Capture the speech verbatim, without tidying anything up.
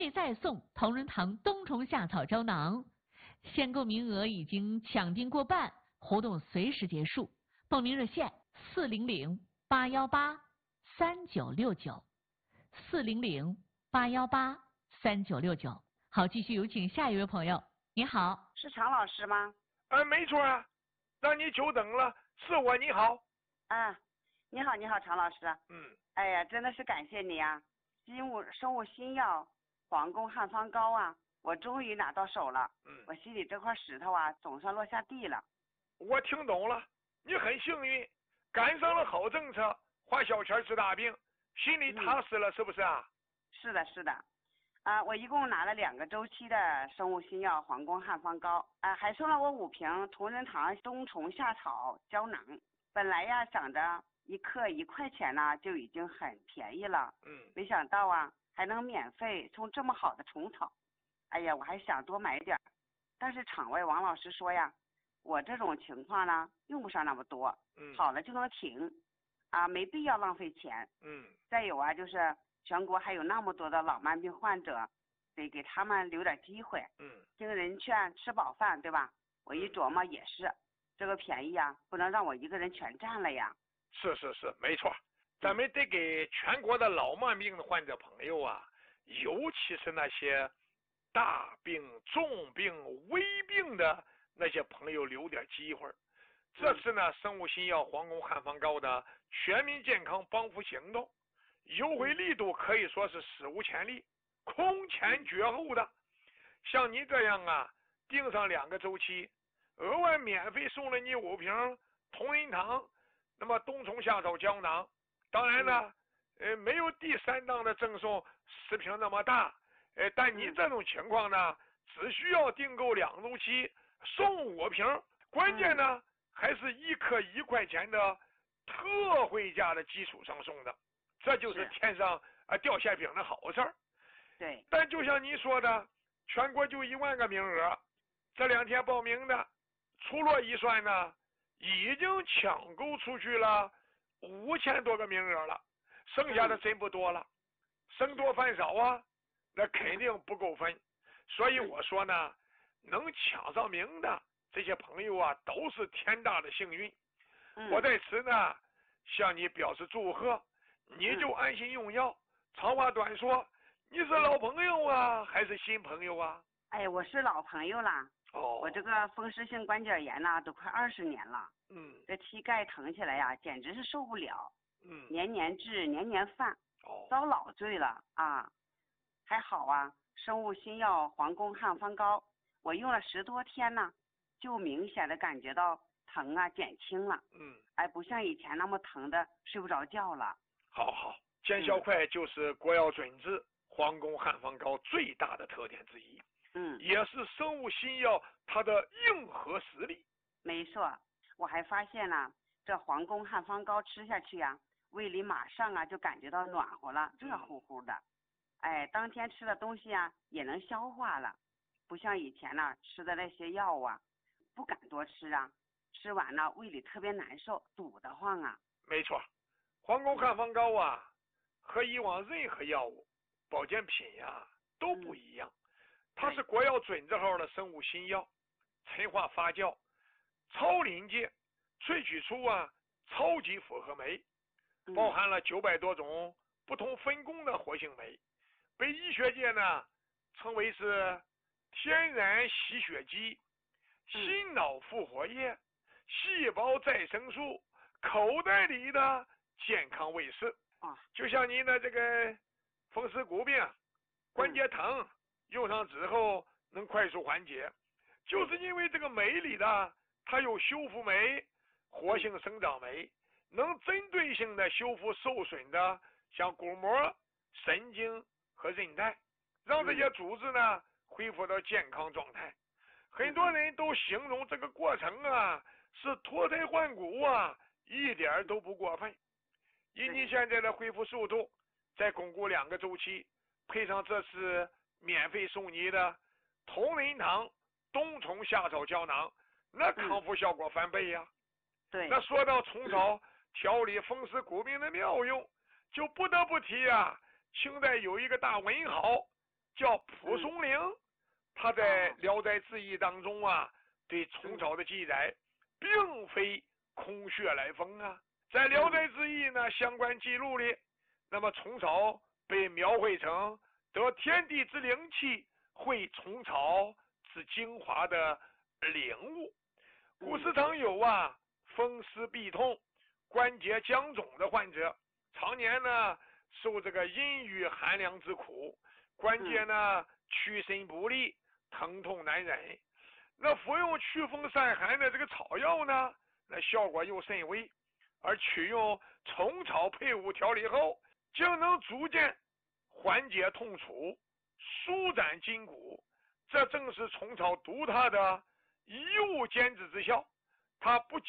再送同仁堂冬虫夏草胶囊，限购名额已经抢订过半，活动随时结束。报名热线四零零八幺八三九六九，四零零八幺八三九六九。好，继续有请下一位朋友。你好， 是常老师吗？ 呃，没错啊，让你久等了，是我。你好。 啊，你好，你好，常老师。 嗯。 哎呀，真的是感谢你啊！生物生物新药皇宫汉方膏啊，我终于拿到手了。 嗯。 我心里这块石头啊，总算落下地了。 我听懂了，你很幸运，赶上了好政策，花小钱治大病，心里踏实了，嗯、是不是啊？ 是的，是的。啊，我一共拿了两个周期的生物新药皇宫汉方膏，啊，还送了我五瓶同仁堂冬虫夏草胶囊。本来呀，想着一克一块钱呢，就已经很便宜了。 嗯。 没想到啊，还能免费送这么好的虫草。哎呀，我还想多买点，但是场外王老师说呀，我这种情况呢，用不上那么多。 嗯。 好了就能停，啊，没必要浪费钱。 嗯。 再有啊，就是全国还有那么多的老慢病患者，得给他们留点机会。 嗯。 听人劝，吃饱饭，对吧？我一琢磨也是，这个便宜啊，不能让我一个人全占了呀。 是是是，没错，咱们得给全国的老慢病的患者朋友啊，尤其是那些大病、重病、危病的那些朋友留点机会。这次呢，生物新药皇宫汉方膏的全民健康帮扶行动，优惠力度可以说是史无前例，空前绝后的。像你这样啊，订上两个周期，额外免费送了你五瓶同仁堂那么冬虫夏草胶囊。当然呢，呃，没有第三档的赠送十瓶那么大，呃，但你这种情况呢，只需要订购两周期送五瓶，关键呢还是一克一块钱的特惠价的基础上送的，这就是天上啊掉馅饼的好事儿。 对。 但就像你说的，全国就一万个名额，这两天报名的，粗略一算呢，已经抢购出去了五千多个名额了，剩下的真不多了，生多饭少啊，那肯定不够分。所以我说呢，能抢上名的这些朋友啊，都是天大的幸运。我在此呢向你表示祝贺，你就安心用药。长话短说，你是老朋友啊，还是新朋友啊？ 哎，我是老朋友啦。 哦。 我这个风湿性关节炎呢，都快二十年了。 嗯。 这膝盖疼起来呀，简直是受不了。 嗯。 年年治，年年犯。 哦。 遭老罪了啊！还好啊，生物新药皇宫汉方膏，我用了十多天呢，就明显的感觉到疼啊减轻了。 嗯。 哎，不像以前那么疼的睡不着觉了。 好好，见效快就是国药准治皇宫汉方膏最大的特点之一。 嗯。 也是生物新药它的硬核实力。 没错，我还发现呢，这皇宫汉方膏吃下去呀、啊，胃里马上啊就感觉到暖和了，热乎乎的。哎，当天吃的东西啊也能消化了，不像以前呢、啊、吃的那些药啊，不敢多吃啊，吃完了胃里特别难受，堵得慌啊。 没错，皇宫汉方膏啊，和以往任何药物、保健品呀、啊、都不一样。嗯，它是国药准字号的生物新药，陈化发酵，超临界萃取出啊超级复合酶，包含了九百多种不同分工的活性酶，被医学界呢称为是天然吸血肌、心脑复活液、细胞再生素，口袋里的健康卫士啊。 就像您的这个风湿骨病、关节疼，用上之后能快速缓解，就是因为这个酶里的它有修复酶、活性生长酶，能针对性的修复受损的像骨膜、神经和韧带，让这些组织呢恢复到健康状态。很多人都形容这个过程啊是脱胎换骨啊，一点都不过分。以你现在的恢复速度，再巩固两个周期，配上这次免费送你的同仁堂冬虫夏草胶囊，那康复效果翻倍呀、啊嗯！ 对。 那说到虫草调理风湿骨病的妙用，就不得不提啊，清代有一个大文豪叫蒲松龄，他在《聊斋志异》当中啊，对虫草的记载，并非空穴来风啊。在《聊斋志异》呢相关记录里，那么虫草被描绘成得天地之灵气，会虫草之精华的领悟。古时常有啊风湿痹痛、关节僵肿的患者，常年呢受这个阴雨寒凉之苦，关节呢屈伸不利，疼痛难忍。那服用祛风散寒的这个草药呢，那效果又甚微，而取用虫草配伍调理后，竟能逐渐缓解痛楚，舒展筋骨。这正是虫草独特的一物兼治之效。它不仅